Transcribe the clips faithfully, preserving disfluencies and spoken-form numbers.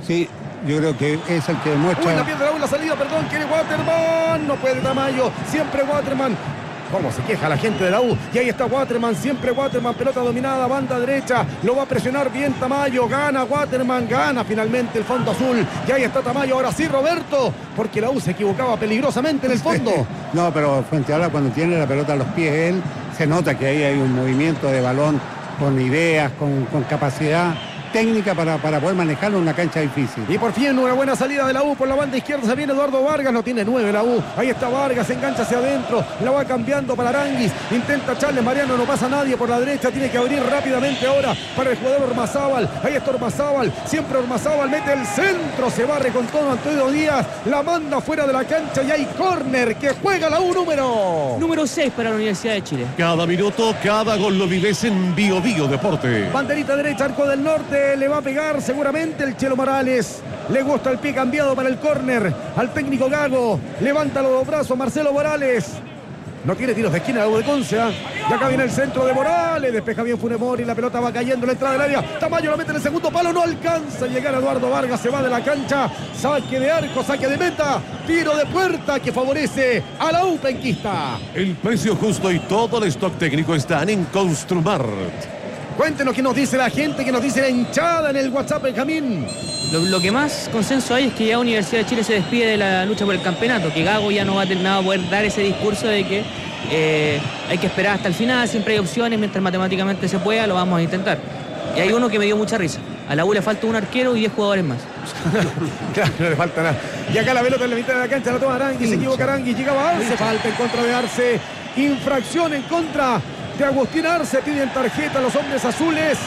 Sí, yo creo que es el que demuestra... Uy, la pierde la U, la salida, perdón, quiere Waterman. No puede Tamayo, siempre Waterman. Cómo se queja la gente de la U. Y ahí está Waterman, siempre Waterman, pelota dominada, banda derecha. Lo va a presionar bien Tamayo. Gana Waterman, gana finalmente el fondo azul. Y ahí está Tamayo, ahora sí Roberto. Porque la U se equivocaba peligrosamente en el fondo. No, pero Fuentealba cuando tiene la pelota a los pies él, se nota que ahí hay un movimiento de balón con ideas, con, con capacidad técnica para, para poder manejarlo en una cancha difícil. Y por fin una buena salida de la U por la banda izquierda. Se viene Eduardo Vargas, no tiene nueve la U. Ahí está Vargas, engancha hacia adentro. La va cambiando para Aranguis. Intenta Charles Mariano, no pasa nadie por la derecha. Tiene que abrir rápidamente ahora para el jugador Ormazábal. Ahí está Ormazábal, siempre Ormazábal mete el centro. Se barre con todo Antonio Díaz. La manda fuera de la cancha y hay córner que juega la U número... Número seis para la Universidad de Chile. Cada minuto, cada gol lo vives en Bio Bio Deporte. Banderita derecha, arco del norte. Le va a pegar seguramente el Chelo Morales. Le gusta el pie cambiado para el córner al técnico Gago. Levanta los dos brazos Marcelo Morales. No tiene tiros de esquina la U de Conce. ¿eh? Y acá viene el centro de Morales. Despeja bien Funes Mori. La pelota va cayendo en la entrada del área. Tamayo lo mete en el segundo palo. No alcanza a llegar Eduardo Vargas. Se va de la cancha. Saque de arco, saque de meta. Tiro de puerta que favorece a la U penquista. El precio justo y todo el stock técnico están en Construmart. Cuéntenos qué nos dice la gente, qué nos dice la hinchada en el WhatsApp, Benjamín. Lo, lo que más consenso hay es que ya Universidad de Chile se despide de la lucha por el campeonato, que Gago ya no va a, tener, nada a poder dar ese discurso de que eh, hay que esperar hasta el final, siempre hay opciones, mientras matemáticamente se pueda, lo vamos a intentar. Y hay uno que me dio mucha risa. A la U le falta un arquero y diez jugadores más. Claro, no le falta nada. Y acá la pelota en la mitad de la cancha la toma Aranguis, se equivoca Aranguis, llegaba Arce, falta en contra de Arce, infracción en contra de Agustín Arce. Piden tarjeta a los hombres azules.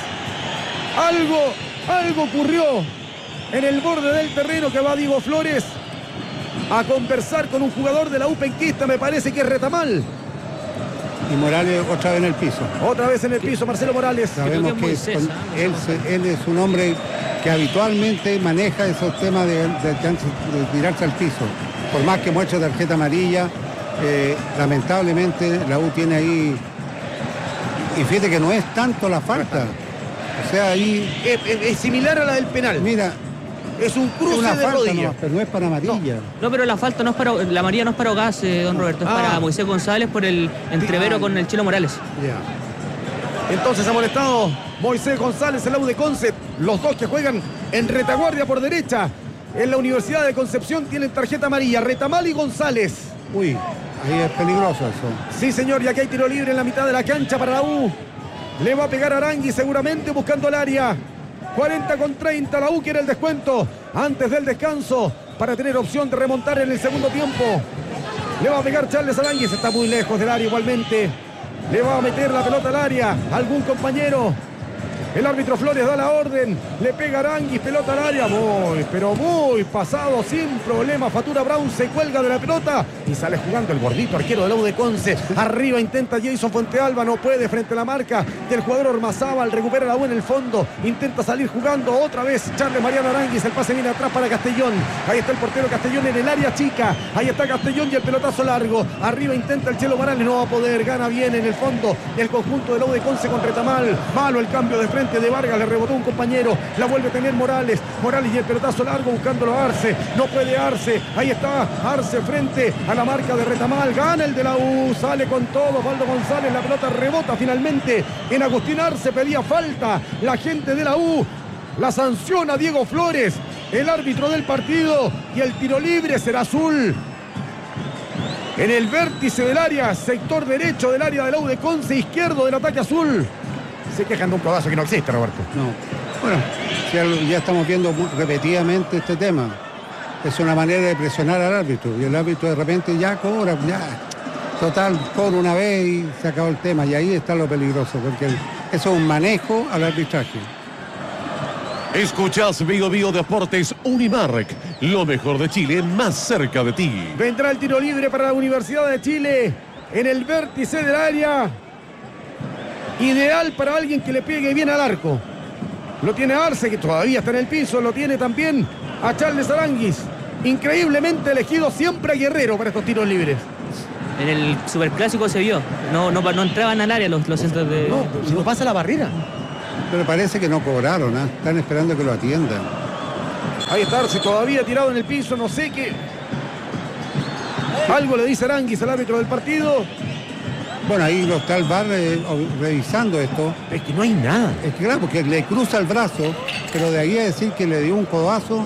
Algo, algo ocurrió en el borde del terreno que va Diego Flores a conversar con un jugador de la U penquista. Me parece que es Retamal. Y Morales otra vez en el piso. Otra vez en el piso, Marcelo Morales. Sabemos que, que es, Moisés, con, él, se, él es un hombre que habitualmente maneja esos temas de, de, de, de tirarse al piso. Por más que muestre tarjeta amarilla, eh, lamentablemente la U tiene ahí... Y fíjate que no es tanto la falta. O sea, ahí... Es, es, es similar a la del penal. Mira, es un cruce una de falta rodillas. nomás, pero no es para amarilla. No, no, pero la falta no es para... La amarilla no es para Ogaz, eh, don Roberto, es Ah. para Moisés González por el entrevero Ah. con el Chelo Morales. Ya. Entonces ha molestado Moisés González, el U de Conce. Los dos que juegan en retaguardia por derecha. En la Universidad de Concepción tienen tarjeta amarilla. Retamal y González. Uy, ahí es peligroso eso. Sí, señor, y aquí hay tiro libre en la mitad de la cancha para la U. Le va a pegar Arangui seguramente buscando el área. cuarenta con treinta, la U quiere el descuento antes del descanso para tener opción de remontar en el segundo tiempo. Le va a pegar Charles Aránguiz, está muy lejos del área igualmente. Le va a meter la pelota al área algún compañero. El árbitro Flores da la orden. Le pega Aránguiz, pelota al área. Muy, pero muy pasado, sin problema. Fatura Brown se cuelga de la pelota y sale jugando el gordito arquero de la U de Conce. Arriba intenta Jason Fuentealba, no puede frente a la marca del jugador Ormazábal. Recupera la U en el fondo. Intenta salir jugando otra vez Charles Mariano Aránguiz. El pase viene atrás para Castellón. Ahí está el portero Castellón en el área chica. Ahí está Castellón y el pelotazo largo. Arriba intenta el Chelo Morales, no va a poder. Gana bien en el fondo el conjunto de la U de Conce con Retamal. Malo el cambio de frente de Vargas, le rebotó un compañero, la vuelve a tener Morales, Morales y el pelotazo largo buscándolo a Arce, no puede Arce, ahí está Arce frente a la marca de Retamal, gana el de la U, sale con todo Osvaldo González, la pelota rebota finalmente en Agustín Arce, pedía falta la gente de la U, la sanciona Diego Flores, el árbitro del partido, y el tiro libre será azul. En el vértice del área, sector derecho del área de la U de Conce, izquierdo del ataque azul. Se quejan de un codazo que no existe, Roberto. No. Bueno, ya, ya estamos viendo repetidamente este tema. Es una manera de presionar al árbitro. Y el árbitro de repente ya cobra, ya. Total, cobra una vez y se acabó el tema. Y ahí está lo peligroso, porque eso es un manejo al arbitraje. Escuchás Bio Bio Deportes Unimark, lo mejor de Chile más cerca de ti. Vendrá el tiro libre para la Universidad de Chile en el vértice del área. Ideal para alguien que le pegue bien al arco. Lo tiene Arce, que todavía está en el piso. Lo tiene también a Charles Aránguiz. Increíblemente elegido siempre a Guerrero para estos tiros libres. En el Superclásico se vio. No, no, no entraban al área los, los centros de... No, si no pasa la barrera. Pero parece que no cobraron, ¿eh? Están esperando que lo atiendan. Ahí está Arce todavía tirado en el piso, no sé qué. Algo le dice Aranguis al árbitro del partido. Bueno, ahí lo está el V A R eh, revisando esto. Es que no hay nada. Es que claro, porque le cruza el brazo, pero de ahí a decir que le dio un codazo.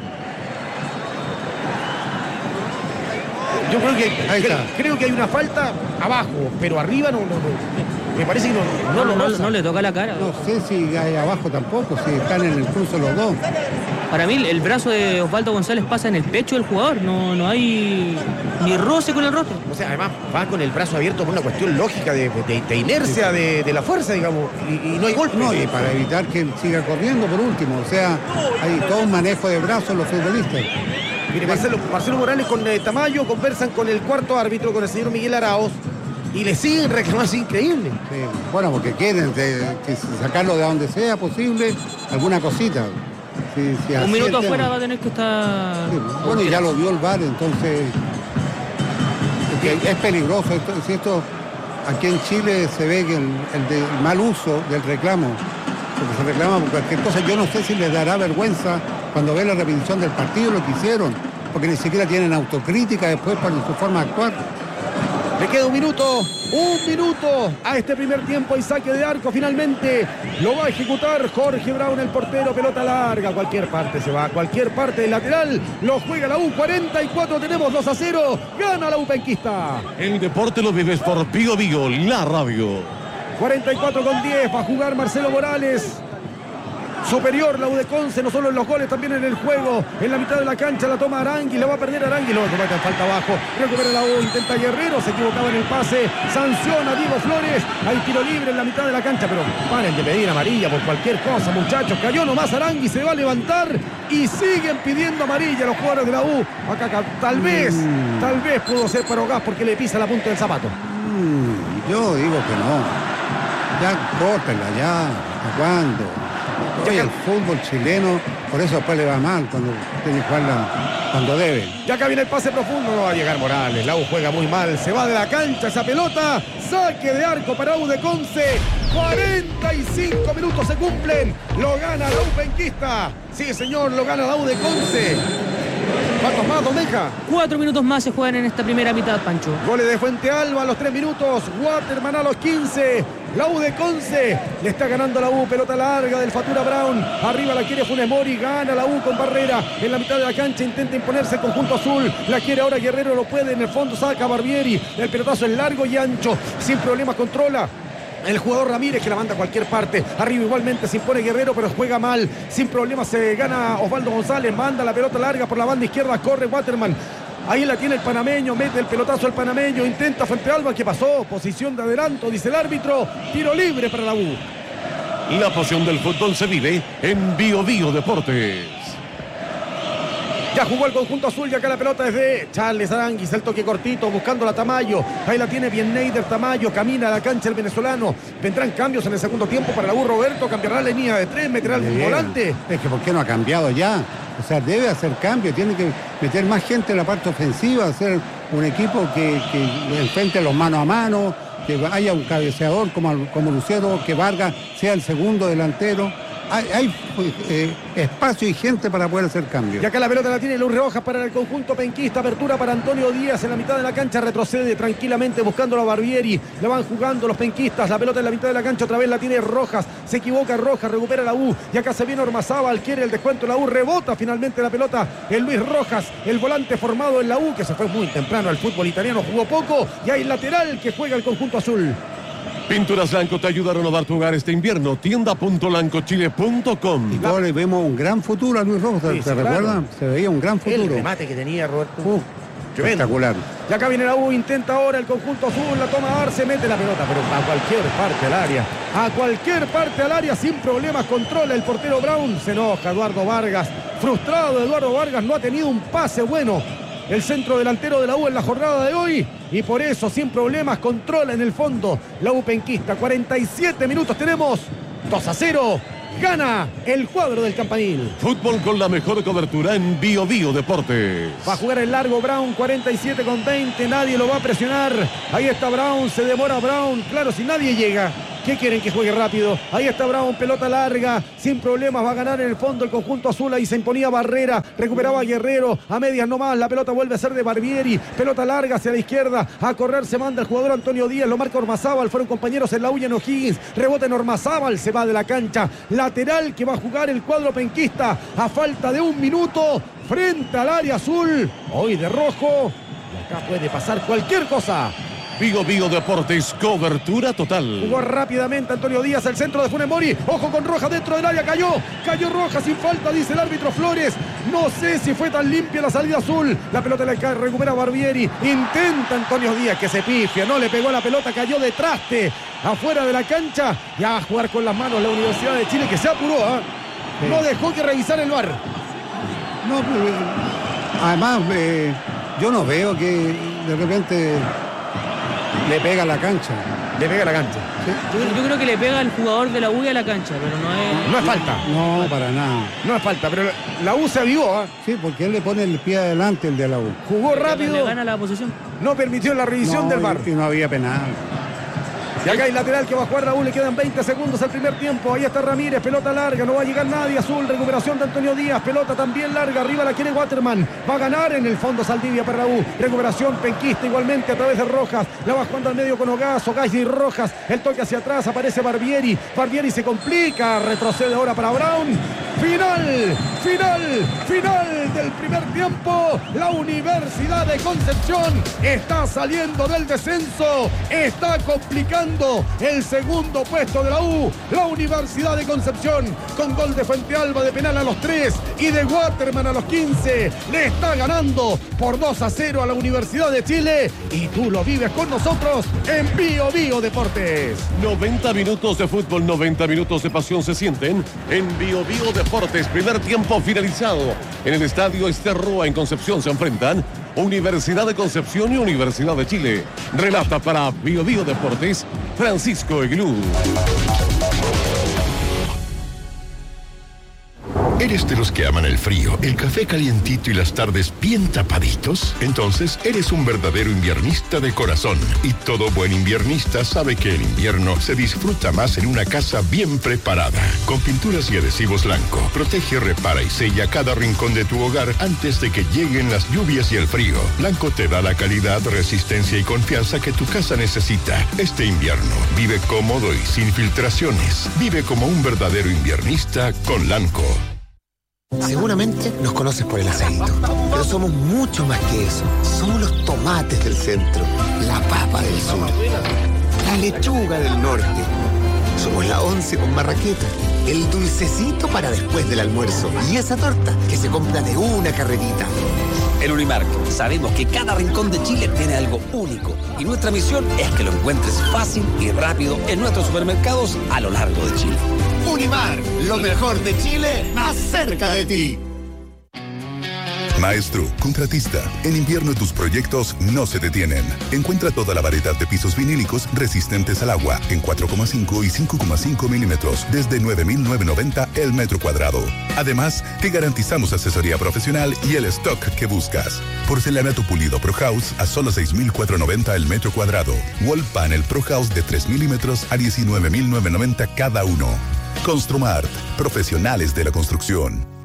Yo creo que, Ahí que- está. creo que hay una falta abajo, pero arriba no, no, no. Me parece que no, no, No, lo no, roza. no le toca la cara. No sé si hay abajo tampoco, si están en el cruce los dos. Para mí el brazo de Osvaldo González pasa en el pecho del jugador. No, no hay ni roce con el rostro. O sea, además va con el brazo abierto por una cuestión lógica de, de- de inercia de, de la fuerza, digamos, y, y no hay golpe. No, y para evitar que siga corriendo por último. O sea, hay todo un manejo de brazos los futbolistas. Mire, Marcelo, Marcelo Morales con eh, Tamayo conversan con el cuarto árbitro, con el señor Miguel Araoz, y le siguen reclamando, es increíble. Sí, bueno, porque quieren de- que sacarlo de donde sea posible, alguna cosita. Sí, sí, así Un minuto el tema. afuera va a tener que estar... Sí, bueno, y ya lo vio el V A R, entonces es, que es peligroso. Esto, si esto aquí en Chile se ve que el, el de- el mal uso del reclamo, porque se reclama por cualquier cosa, yo no sé si les dará vergüenza cuando ve la repetición del partido lo que hicieron, porque ni siquiera tienen autocrítica después para su forma de actuar. Le queda un minuto, un minuto a este primer tiempo y saque de arco finalmente. Lo va a ejecutar Jorge Brown, el portero, pelota larga. A cualquier parte se va, a cualquier parte del lateral. Lo juega la U, cuarenta y cuatro, tenemos dos a cero. Gana la U penquista. El deporte lo vives por Bío Bío, la radio. cuarenta y cuatro con diez, va a jugar Marcelo Morales. Superior la U de Conce, no solo en los goles, también en el juego. En la mitad de la cancha la toma Arangui, la va a perder Arangui, lo comete en falta abajo. Recupera la U, intenta Guerrero, se equivocaba en el pase. Sanciona a Diego Flores. Hay tiro libre en la mitad de la cancha, pero paren de pedir amarilla por cualquier cosa, muchachos. Cayó nomás Arangui, se va a levantar y siguen pidiendo amarilla los jugadores de la U. Acá, acá tal vez, Mm. tal vez pudo ser para Ogás porque le pisa la punta del zapato. Mm, yo digo que no. Ya córtela, ya. ¿Hasta cuándo? Oye, el fútbol chileno, por eso después le va mal cuando tiene que jugarla cuando debe. Y acá viene el pase profundo, no va a llegar Morales. La U juega muy mal, se va de la cancha esa pelota. Saque de arco para U de Conce. cuarenta y cinco minutos se cumplen. Lo gana la U penquista. Sí, señor, lo gana la U de Conce. ¿Cuántos más, Domeja? Cuatro minutos más se juegan en esta primera mitad, Pancho. Goles de Fuente Alba a los tres minutos. Waterman a los quince. La U de Conce le está ganando a la U. Pelota larga del Fatura Brown. Arriba la quiere Funes Mori. Gana la U con Barrera. En la mitad de la cancha intenta imponerse el conjunto azul. La quiere ahora Guerrero. Lo puede. En el fondo saca Barbieri. El pelotazo es largo y ancho. Sin problemas controla el jugador Ramírez, que la manda a cualquier parte. Arriba igualmente se impone Guerrero, pero juega mal. Sin problemas se gana Osvaldo González. Manda la pelota larga por la banda izquierda. Corre Waterman. Ahí la tiene el panameño. Mete el pelotazo al panameño. Intenta Fuente Alba. ¿Qué pasó? Posición de adelanto, dice el árbitro. Tiro libre para la U. La pasión del fútbol se vive en Bío Bío Deportes. Ya jugó el conjunto azul y acá la pelota es de Charles Aranguis, el toque cortito, buscando la Tamayo. Ahí la tiene bien Neider Tamayo, camina a la cancha el venezolano. Vendrán cambios en el segundo tiempo para la U. Roberto, cambiará la línea de tres, meterá el Bien. volante. Es que ¿por qué no ha cambiado ya? O sea, debe hacer cambio, tiene que meter más gente en la parte ofensiva, hacer un equipo que, que enfrente los mano a mano, que haya un cabeceador como, como Lucero, que Vargas sea el segundo delantero. Hay, hay eh, espacio y gente para poder hacer cambios. Y acá la pelota la tiene Luis Rojas para el conjunto penquista. Apertura para Antonio Díaz en la mitad de la cancha. Retrocede tranquilamente buscando a Barbieri. La van jugando los penquistas. La pelota en la mitad de la cancha. Otra vez la tiene Rojas. Se equivoca Rojas. Recupera la U. Y acá se viene Ormazábal. Quiere el descuento. La U rebota finalmente la pelota. El Luis Rojas, el volante formado en la U, que se fue muy temprano al fútbol italiano. Jugó poco. Y hay lateral que juega el conjunto azul. Pinturas Blanco te ayuda a renovar tu hogar este invierno. tienda punto blancochile punto com. Y todos le vemos un gran futuro a Luis Rojas, Sí, ¿se sí, recuerdan? claro. Se veía un gran El futuro. remate que tenía Roberto. Uf, Tremendo. espectacular. Y acá viene la U, intenta ahora el conjunto azul, la toma Arce, mete la pelota, pero a cualquier parte al área. A cualquier parte al área, sin problemas, controla el portero Brown. Se enoja Eduardo Vargas. Frustrado Eduardo Vargas, no ha tenido un pase bueno el centro delantero de la U en la jornada de hoy. Y por eso, sin problemas, controla en el fondo la U penquista. cuarenta y siete minutos tenemos. dos a cero. Gana el cuadro del Campanil. Fútbol con la mejor cobertura en Bío Bío Deportes. Va a jugar el largo Brown, cuarenta y siete con veinte, nadie lo va a presionar. Ahí está Brown, se demora Brown, claro, si nadie llega, ¿Qué quieren que juegue rápido? Ahí está Brown, pelota larga, sin problemas, va a ganar en el fondo el conjunto azul. Ahí se imponía Barrera, recuperaba a Guerrero, a medias nomás, la pelota vuelve a ser de Barbieri, pelota larga hacia la izquierda, a correr se manda el jugador Antonio Díaz, lo marca Ormazábal, fueron compañeros en la U y en O'Higgins, rebota en Ormazábal, se va de la cancha, lateral que va a jugar el cuadro penquista, a falta de un minuto, frente al área azul, hoy de rojo, y acá puede pasar cualquier cosa. Vigo Vigo Deportes, cobertura total. Jugó rápidamente Antonio Díaz, el centro de Funes Mori. Ojo con Rojas dentro del área, cayó. Cayó Rojas sin falta, dice el árbitro Flores. No sé si fue tan limpia la salida azul. La pelota la recupera Barbieri. Intenta Antonio Díaz que se pifia. No le pegó la pelota, cayó de traste. Afuera de la cancha. Ya a jugar con las manos la Universidad de Chile que se apuró. ¿eh? Sí. No dejó que revisar el V A R. No, además, eh, yo no veo que de repente le pega a la cancha. Le pega a la cancha. ¿Sí? Yo, yo creo que le pega al jugador de la U y a la cancha, pero no es... No es falta. No, para nada. No es falta, pero la U se avivó. ¿eh? Sí, porque él le pone el pie adelante, el de la U. Jugó rápido. Le gana la posición. No permitió la revisión no, del V A R. Y no había penal. Y acá hay lateral que va a jugar Raúl, le quedan veinte segundos al primer tiempo. Ahí está Ramírez, pelota larga, no va a llegar nadie. Azul, recuperación de Antonio Díaz, pelota también larga, arriba la quiere Waterman. Va a ganar en el fondo Saldivia para Raúl. Recuperación penquista igualmente a través de Rojas. La va jugando al medio con Ogazo, Ogazo y Rojas. El toque hacia atrás, aparece Barbieri. Barbieri se complica, retrocede ahora para Brown. Final, final, final del primer tiempo. La Universidad de Concepción está saliendo del descenso, está complicando el segundo puesto de la U. La Universidad de Concepción con gol de Fuentealba de penal a los tres y de Waterman a los quince le está ganando por dos a cero a la Universidad de Chile, y tú lo vives con nosotros en Bio Bio Deportes. noventa minutos de fútbol, noventa minutos de pasión se sienten en Bio Bio Deportes. Primer tiempo finalizado. En el estadio Esterroa en Concepción se enfrentan Universidad de Concepción y Universidad de Chile. Relata para Bio Bio Deportes Francisco Eglú. ¿Eres de los que aman el frío, el café calientito y las tardes bien tapaditos? Entonces eres un verdadero inviernista de corazón. Y todo buen inviernista sabe que el invierno se disfruta más en una casa bien preparada. Con pinturas y adhesivos Lanco, protege, repara y sella cada rincón de tu hogar antes de que lleguen las lluvias y el frío. Lanco te da la calidad, resistencia y confianza que tu casa necesita. Este invierno, vive cómodo y sin filtraciones. Vive como un verdadero inviernista con Lanco. Seguramente nos conoces por el acento, pero somos mucho más que eso. Somos los tomates del centro, la papa del sur, la lechuga del norte. Somos la once con marraqueta, el dulcecito para después del almuerzo y esa torta que se compra de una carrerita. En Unimark sabemos que cada rincón de Chile tiene algo único y nuestra misión es que lo encuentres fácil y rápido en nuestros supermercados a lo largo de Chile. Unimark, lo mejor de Chile, más cerca de ti. Maestro, contratista, en invierno tus proyectos no se detienen. Encuentra toda la variedad de pisos vinílicos resistentes al agua en cuatro coma cinco y cinco coma cinco milímetros desde nueve mil novecientos noventa el metro cuadrado. Además, te garantizamos asesoría profesional y el stock que buscas. Porcelanato pulido Pro House a solo seis mil cuatrocientos noventa el metro cuadrado. Wall Panel Pro House de tres milímetros a diecinueve mil novecientos noventa cada uno. Construmart, profesionales de la construcción.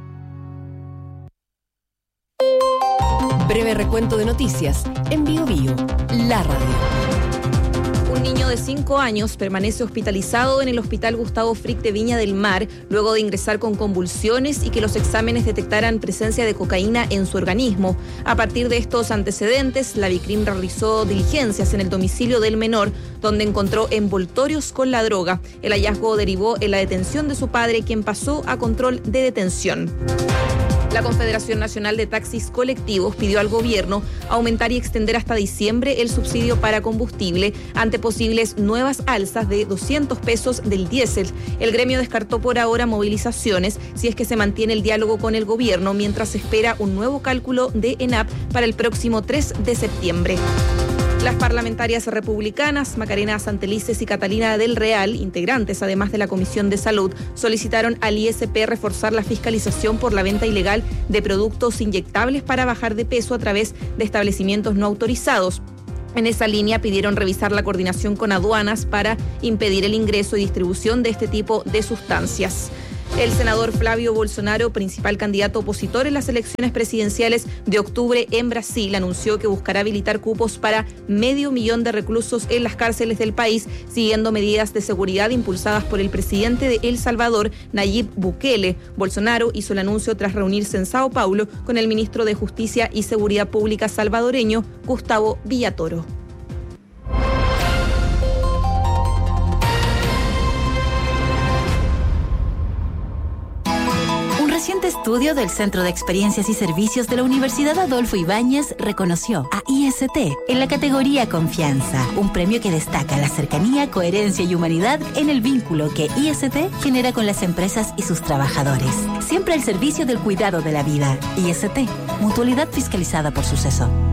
Breve recuento de noticias en Bio Bio, la radio. Un niño de cinco años permanece hospitalizado en el Hospital Gustavo Frick de Viña del Mar luego de ingresar con convulsiones y que los exámenes detectaran presencia de cocaína en su organismo. A partir de estos antecedentes, la Vicrim realizó diligencias en el domicilio del menor, donde encontró envoltorios con la droga. El hallazgo derivó en la detención de su padre, quien pasó a control de detención. La Confederación Nacional de Taxis Colectivos pidió al gobierno aumentar y extender hasta diciembre el subsidio para combustible ante posibles nuevas alzas de doscientos pesos del diésel. El gremio descartó por ahora movilizaciones si es que se mantiene el diálogo con el gobierno mientras se espera un nuevo cálculo de ENAP para el próximo tres de septiembre. Las parlamentarias republicanas Macarena Santelices y Catalina del Real, integrantes además de la Comisión de Salud, solicitaron al I S P reforzar la fiscalización por la venta ilegal de productos inyectables para bajar de peso a través de establecimientos no autorizados. En esa línea pidieron revisar la coordinación con aduanas para impedir el ingreso y distribución de este tipo de sustancias. El senador Flavio Bolsonaro, principal candidato opositor en las elecciones presidenciales de octubre en Brasil, anunció que buscará habilitar cupos para medio millón de reclusos en las cárceles del país, siguiendo medidas de seguridad impulsadas por el presidente de El Salvador, Nayib Bukele. Bolsonaro hizo el anuncio tras reunirse en Sao Paulo con el ministro de Justicia y Seguridad Pública salvadoreño, Gustavo Villatoro. Un reciente estudio del Centro de Experiencias y Servicios de la Universidad Adolfo Ibáñez reconoció a I S T en la categoría Confianza, un premio que destaca la cercanía, coherencia y humanidad en el vínculo que I S T genera con las empresas y sus trabajadores. Siempre al servicio del cuidado de la vida. I S T, mutualidad fiscalizada por Suceso.